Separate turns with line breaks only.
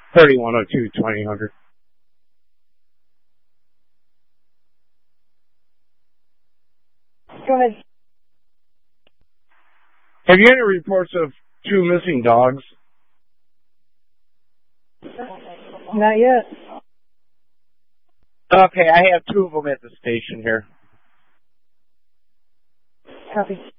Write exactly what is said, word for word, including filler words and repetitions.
thirty-one oh two, twenty hundred.
Go ahead.
Have you any reports of two missing dogs?
Not yet.
Okay, I have two of them at the station here.
Copy.